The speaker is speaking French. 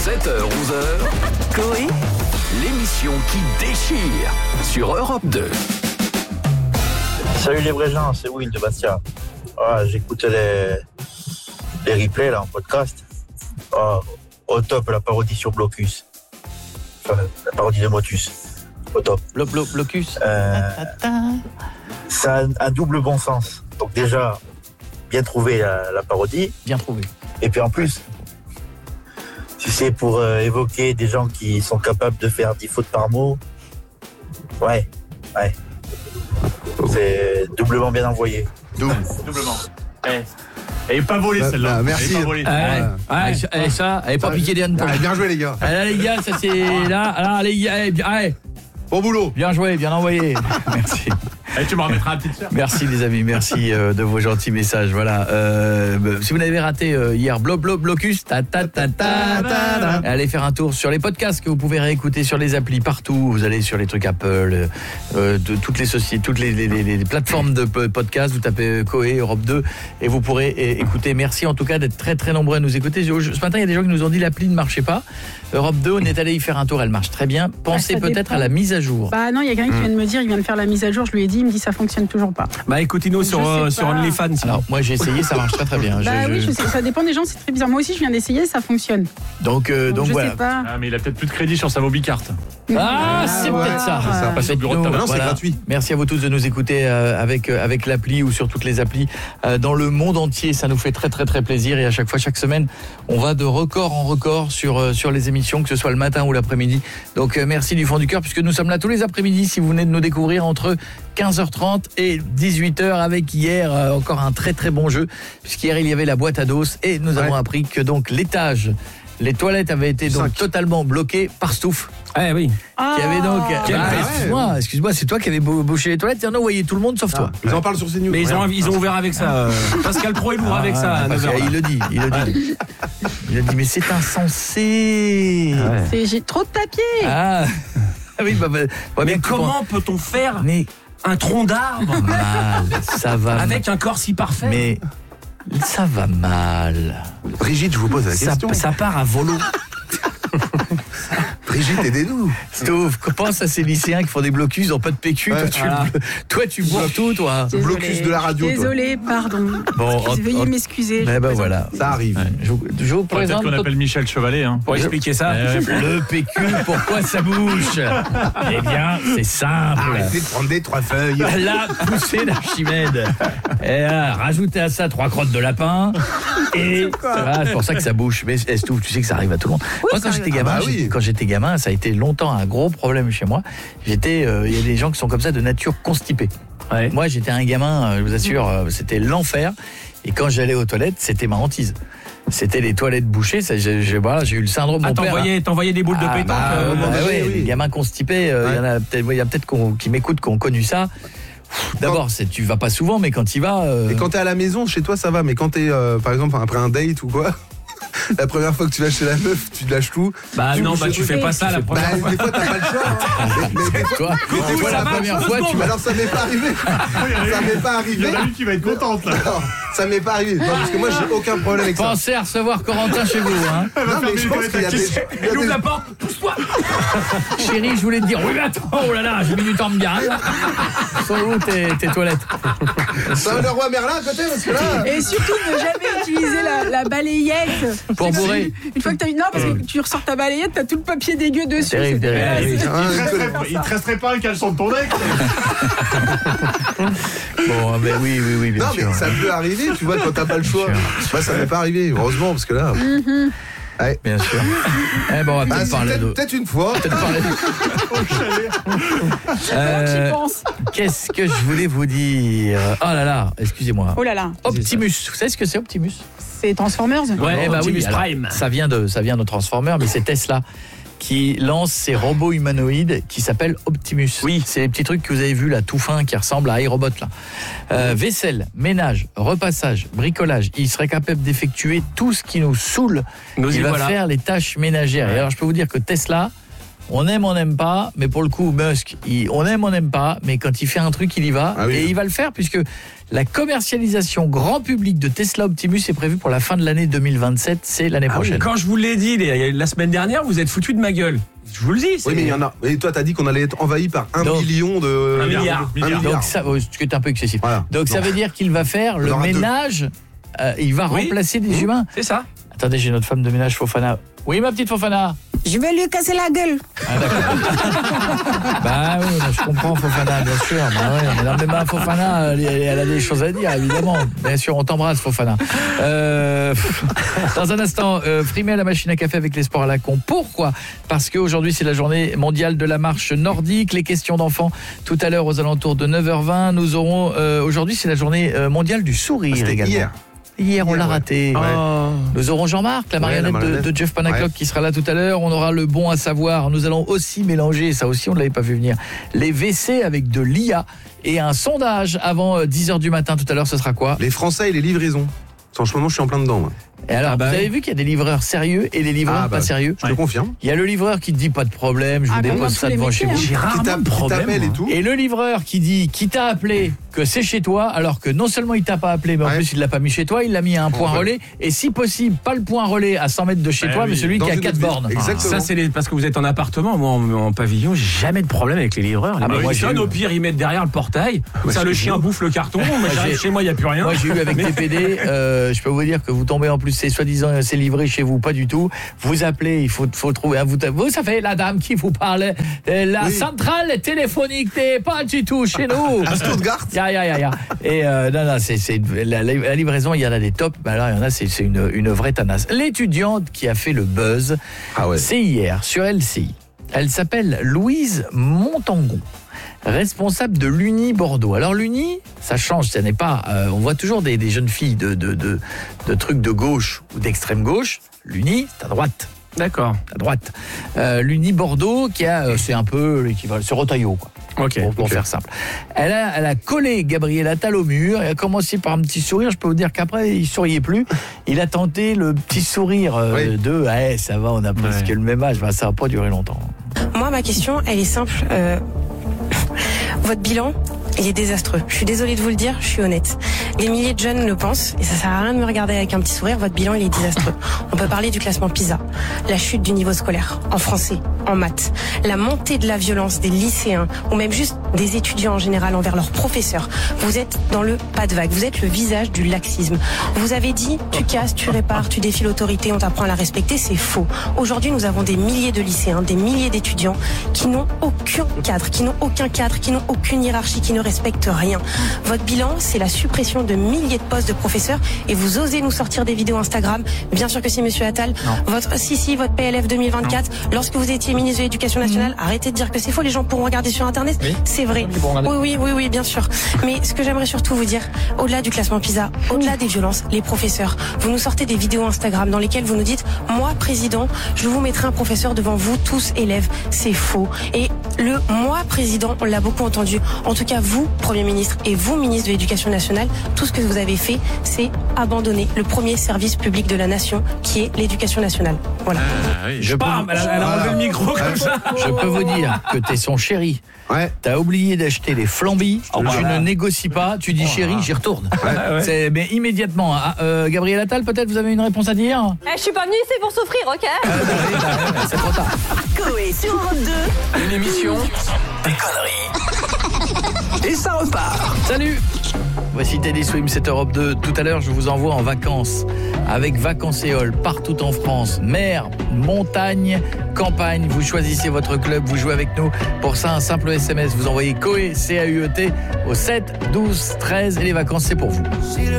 7h-11h, Coé, l'émission qui déchire sur Europe 2. Salut les vrais gens, c'est Will de Bastia. J'écoutais les replays là en podcast. Au top la parodie sur Blocus. Enfin, la parodie de Motus. Au top. Blocus. Ça a un double bon sens. Donc déjà, bien trouvé la parodie. Bien trouvé. Et puis en plus, si c'est pour évoquer des gens qui sont capables de faire 10 fautes par mot, ouais. C'est doublement bien envoyé. Doublement. Elle est pas volée celle-là. Merci. Elle est pas volée. Ça, elle est pas piquée des hannetons. Bien joué les gars. Là, les gars, ça c'est là, les gars, Bon boulot. bien joué, bien envoyé. Merci. Tu me remettras la petite sœur. Merci les amis, merci de vos gentils messages. Voilà. Si vous n'avez raté hier Blocus, allez faire un tour sur les podcasts que vous pouvez réécouter sur les applis partout. Vous allez sur les trucs Apple, de toutes les sociétés, toutes les plateformes de podcasts. Vous tapez Coé Europe 2 et vous pourrez écouter. Merci en tout cas d'être très très nombreux à nous écouter. Ce matin, il y a des gens qui nous ont dit l'appli ne marchait pas. Europe 2, on est allé y faire un tour, elle marche très bien. Pensez peut-être à la mise à jour. Bah non, il y a quelqu'un qui vient de me dire, il vient de faire la mise à jour, je lui ai dit, il me dit ça fonctionne toujours pas. Bah écoutez-nous sur OnlyFans. Alors moi j'ai essayé, ça marche très très bien. Oui, je sais, ça dépend des gens, c'est très bizarre. Moi aussi je viens d'essayer, ça fonctionne. Donc je voilà. sais pas. Ah mais il a peut-être plus de crédit sur sa mobicarte. C'est peut-être ça. Passe au bureau de tabac. Non, c'est gratuit. Merci à vous tous de nous écouter avec l'appli ou sur toutes les applis dans le monde entier. Ça nous fait très très très plaisir et à chaque fois, chaque semaine, on va de record en record sur les émissions, que ce soit le matin ou l'après-midi. Donc merci du fond du cœur puisque nous sommes là tous les après-midi si vous venez de nous découvrir entre 15h30 et 18h avec hier encore un très très bon jeu puisqu'hier il y avait la boîte à dos et nous avons appris que donc l'étage, les toilettes avaient été donc totalement bloquées par Stouff. Oui. Qui avait donc excuse-moi, c'est toi qui avais bouché les toilettes et on a envoyé tout le monde sauf toi. Ils en parlent sur CNews. Mais ils ont ouvert avec ça. Pascal Pro il ouvre avec ça. Il le dit. Il a dit mais c'est insensé. J'ai trop de papier. Oui, mais comment peut-on faire un tronc d'arbre ça va avec un corps si parfait? Mais ça va mal. Brigitte, je vous pose la question. Ça part à volo. Brigitte, aidez-nous. Stouff, pense à ces lycéens qui font des blocus, ils n'ont pas de PQ. Toi, tu bourres tout, toi. Blocus de la radio. Désolé, pardon. Bon, veuillez m'excuser. Voilà. Ça arrive. Je vous présente. Peut-être qu'on appelle Michel Chevalet pour expliquer ça. Le PQ, pourquoi ça bouge? Eh bien, c'est simple. Arrêtez de prendre des 3 feuilles. La poussée d'Archimède. Et rajoutez à ça 3 crottes de lapin. Et c'est pour ça que ça bouge. Mais Stouff, tu sais que ça arrive à tout le monde. Moi, quand j'étais gamin, ça a été longtemps un gros problème chez moi. Il y a des gens qui sont comme ça de nature constipée. Ouais. Moi, j'étais un gamin, je vous assure, c'était l'enfer. Et quand j'allais aux toilettes, c'était ma hantise. C'était les toilettes bouchées. J'ai eu le syndrome de mon père. T'envoyais des boules de pétanque. Les gamins constipés, il y a peut-être qui m'écoutent, qui ont connu ça. D'abord, tu vas pas souvent, mais quand tu y vas... Et quand t'es à la maison, chez toi, ça va. Mais quand t'es, par exemple, après un date ou quoi... La première fois que tu vas chez la meuf, tu lâches tout. Tu fais pas ça la première fois. Des fois, t'as pas le choix. Mais des fois, la première fois, Alors, ça m'est pas arrivé. Ça m'est pas arrivé. Il y en a une qui va être contente, là. Non, ça m'est pas arrivé. Non, parce que moi, j'ai aucun problème avec ça. Pensez à recevoir Corentin chez vous, hein. Non, mais je pense qu'il y a des... Il ouvre la porte, pousse-toi. Chérie, je voulais te dire, oui, mais attends, oh là là, j'ai mis du temps à me garer. Sont où tes toilettes? Ça, le roi Merlin à côté, parce que là... Et surtout, ne jamais utiliser la balayette. Pour bourrer. Une fois que t'as eu... Non, parce que tu ressors ta balayette, t'as tout le papier dégueu dessus. Terrible. Il te resterait pas un caleçon de ton nez. Bon, ben oui, bien sûr. Non, mais ça peut arriver, tu vois, quand t'as pas le choix. Moi, ça m'est pas arrivé, heureusement, parce que là... Ouais. Bien sûr. On va peut-être parler de... Peut-être une fois. Qu'est-ce que je voulais vous dire? Oh là là, excusez-moi. Oh là là. Optimus. Vous savez ce que c'est, Optimus? C'est Transformers. Optimus Prime. Ça vient de Transformers, mais c'est Tesla qui lance ces robots humanoïdes qui s'appellent Optimus. Oui, c'est les petits trucs que vous avez vus là, tout fins, qui ressemblent à iRobot là. Vaisselle, ménage, repassage, bricolage. Il serait capable d'effectuer tout ce qui nous saoule. Il va faire les tâches ménagères. Et alors, je peux vous dire que Tesla on n'aime pas, mais pour le coup, Musk, on n'aime pas, mais quand il fait un truc, il y va. Et il va le faire puisque la commercialisation grand public de Tesla Optimus est prévue pour la fin de l'année 2027, c'est l'année prochaine. Quand je vous l'ai dit la semaine dernière, vous êtes foutu de ma gueule. Je vous le dis. Oui, mais il y en a. Et toi, t'as dit qu'on allait être envahi par 1 million de. 1 milliard. Donc ça, ce qui est un peu excessif. Voilà. Donc ça veut dire qu'il va faire le ménage, il va remplacer des humains. C'est ça. Attendez, j'ai notre femme de ménage, Fofana. Oui, ma petite Fofana. Je vais lui casser la gueule. Ah, d'accord. Bah oui, je comprends Fofana, bien sûr. Bah ouais, mais non, mais Fofana, elle a des choses à dire, évidemment. Bien sûr, on t'embrasse, Fofana. Dans un instant, frimer à la machine à café avec les sports à la con. Pourquoi ? Parce qu'aujourd'hui, c'est la journée mondiale de la marche nordique. Les questions d'enfants, tout à l'heure, aux alentours de 9h20. Nous aurons, aujourd'hui, c'est la journée mondiale du sourire également. Hier, on l'a raté. Ouais. Nous aurons Jean-Marc, la marionnette de Jeff Panaclock qui sera là tout à l'heure. On aura le bon à savoir. Nous allons aussi mélanger, ça aussi on ne l'avait pas vu venir, les WC avec de l'IA et un sondage avant 10h du matin. Tout à l'heure, ce sera quoi ? Les Français et les livraisons. En ce moment, je suis en plein dedans. Moi. Et alors, vous avez vu qu'il y a des livreurs sérieux et des livreurs pas sérieux ? Je te confirme. Il y a le livreur qui te dit pas de problème, je vous dépose ça devant chez vous. J'ai rarement de problème. Et le livreur qui dit, qui t'a appelé, que c'est chez toi, alors que non seulement il t'a pas appelé, mais en plus il l'a pas mis chez toi, il l'a mis à un point relais. Et si possible, pas le point relais à 100 mètres de chez toi, mais celui qui a 4 bornes. Exactement. Ça, c'est parce que vous êtes en appartement. Moi, en pavillon, j'ai jamais de problème avec les livreurs. Au pire, ils mettent derrière le portail. Ça, le chien bouffe le carton. Chez moi, il n'y a plus rien. Moi, j'ai eu avec TPD, je peux vous dire que vous tombez en plus, c'est soi-disant, c'est livré chez vous, pas du tout. Vous appelez, il faut trouver. Vous savez, la dame qui vous parle, la centrale téléphonique n'est pas du tout chez nous. À Stuttgart. Ya. Et non, c'est la livraison, il y en a des tops, mais alors il y en a, c'est une vraie tanasse. L'étudiante qui a fait le buzz, c'est hier sur LCI. Elle s'appelle Louise Montangon, responsable de l'Uni Bordeaux. Alors l'Uni, ça change, ça n'est pas... on voit toujours des jeunes filles de trucs de gauche ou d'extrême gauche. L'Uni, c'est à droite. D'accord. À droite. L'Uni Bordeaux, c'est un peu l'équivalent, c'est Rotaillot, quoi. Pour faire simple. Elle a collé Gabriel Attal au mur et a commencé par un petit sourire. Je peux vous dire qu'après, il souriait plus. Il a tenté le petit sourire de « ça va, on a presque le même âge ». Ça va pas durer longtemps. Moi, ma question, elle est simple. Votre bilan, il est désastreux. Je suis désolée de vous le dire, je suis honnête. Des milliers de jeunes le pensent, et ça sert à rien de me regarder avec un petit sourire, votre bilan, il est désastreux. On peut parler du classement PISA, la chute du niveau scolaire, en français, en maths, la montée de la violence des lycéens, ou même juste des étudiants en général envers leurs professeurs. Vous êtes dans le pas de vague, vous êtes le visage du laxisme. Vous avez dit, tu casses, tu répares, tu défies l'autorité, on t'apprend à la respecter, c'est faux. Aujourd'hui, nous avons des milliers de lycéens, des milliers d'étudiants qui n'ont aucun cadre, qui n'ont aucune hiérarchie, qui ne respectent rien. Votre bilan, c'est la suppression de milliers de postes de professeurs et vous osez nous sortir des vidéos Instagram. Bien sûr que si, monsieur Attal. Votre PLF 2024, lorsque vous étiez ministre de l'Éducation nationale, arrêtez de dire que c'est faux, les gens pourront regarder sur Internet. Oui. C'est vrai. Oui, bien sûr. Mais ce que j'aimerais surtout vous dire, au-delà du classement PISA, au-delà des violences, les professeurs, vous nous sortez des vidéos Instagram dans lesquelles vous nous dites, moi, président, je vous mettrai un professeur devant vous, tous élèves. C'est faux. Et le moi, président, on l'a beaucoup entendu. En tout cas, vous, Premier ministre, et vous, ministre de l'Éducation nationale, tout ce que vous avez fait, c'est abandonner le premier service public de la nation, qui est l'éducation nationale. Voilà. Elle a enlevé le micro comme ça. Je peux vous dire que t'es son chéri. T'as oublié d'acheter les flambis. Tu ne négocies pas. Tu dis chéri, j'y retourne. Mais immédiatement. Gabriel Attal, peut-être vous avez une réponse à dire ? Je suis pas venue ici pour souffrir, ok ? C'est trop tard. Coé sur Europe 2. Une émission des conneries. Et ça repart. Salut. Voici Teddy Swim, c'est Europe 2. Tout à l'heure, je vous envoie en vacances avec Vacancéole partout en France. Mer, montagne, campagne. Vous choisissez votre club, vous jouez avec nous. Pour ça, un simple SMS. Vous envoyez Coé, C-A-U-E-T, au 7 12 13 et les vacances, c'est pour vous.